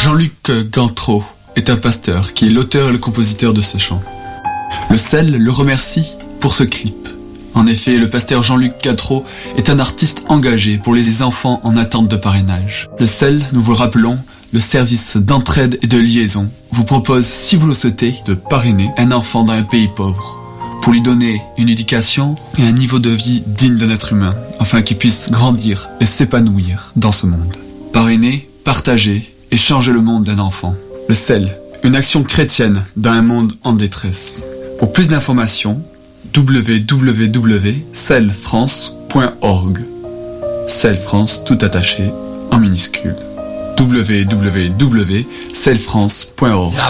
Jean-Luc Gantreau est un pasteur qui est l'auteur et le compositeur de ce chant. Le sel le remercie pour ce clip. En effet, le pasteur Jean-Luc Gantreau est un artiste engagé pour les enfants en attente de parrainage. Le sel, nous vous le rappelons, le service d'entraide et de liaison vous propose, si vous le souhaitez, de parrainer un enfant d'un pays pauvre pour lui donner une éducation et un niveau de vie digne d'un être humain, afin qu'il puisse grandir et s'épanouir dans ce monde. Parrainer, partager et changer le monde d'un enfant. Le sel, une action chrétienne dans un monde en détresse. Pour plus d'informations, www.celfrance.org. Cell France tout attaché en minuscule. www.celfrance.org.